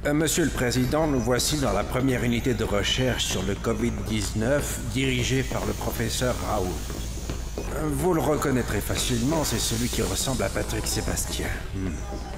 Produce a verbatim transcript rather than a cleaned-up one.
Euh, Monsieur le Président, nous voici dans la première unité de recherche sur le covid dix-neuf, dirigée par le professeur Raoult. Euh, Vous le reconnaîtrez facilement, c'est celui qui ressemble à Patrick Sébastien. Hmm.